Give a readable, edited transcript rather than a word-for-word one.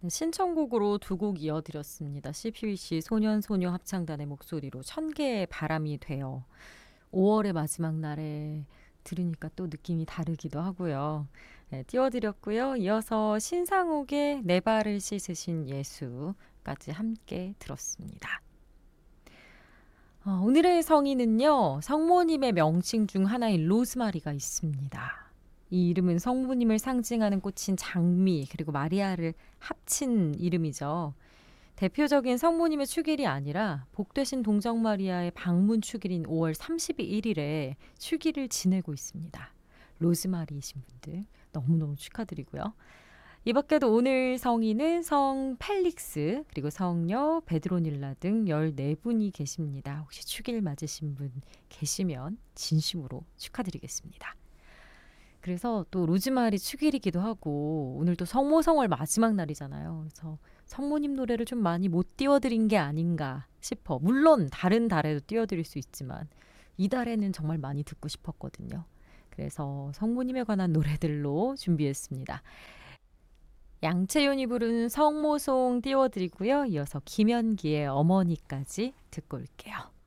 네, 신청곡으로 두 곡 이어드렸습니다. CPUC 소년소녀 합창단의 목소리로 천개의 바람이 되어 5월의 마지막 날에 들으니까 또 느낌이 다르기도 하고요. 네, 띄워드렸고요. 이어서 신상옥의 내 발을 씻으신 예수까지 함께 들었습니다. 오늘의 성인은요, 성모님의 명칭 중 하나인 로즈마리가 있습니다. 이 이름은 성모님을 상징하는 꽃인 장미 그리고 마리아를 합친 이름이죠. 대표적인 성모님의 축일이 아니라 복되신 동정 마리아의 방문 축일인 5월 31일에 축일을 지내고 있습니다. 로즈마리이신 분들 너무너무 축하드리고요. 이 밖에도 오늘 성인은 성 펠릭스 그리고 성녀 베드로닐라 등 14분이 계십니다. 혹시 축일 맞으신 분 계시면 진심으로 축하드리겠습니다. 그래서 또 로즈마리 축일이기도 하고 오늘 또 성모성월 마지막 날이잖아요. 그래서 성모님 노래를 좀 많이 못 띄워드린 게 아닌가 싶어. 물론 다른 달에도 띄워드릴 수 있지만 이 달에는 정말 많이 듣고 싶었거든요. 그래서 성모님에 관한 노래들로 준비했습니다. 양채윤이 부르는 성모송 띄워드리고요. 이어서 김연기의 어머니까지 듣고 올게요.